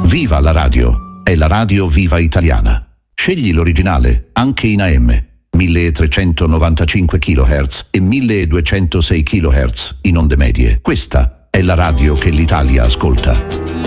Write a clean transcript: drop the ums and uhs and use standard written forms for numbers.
Viva la radio! È la radio viva italiana. Scegli l'originale, anche in AM. 1395 kHz e 1206 kHz in onde medie. Questa è la radio che l'Italia ascolta.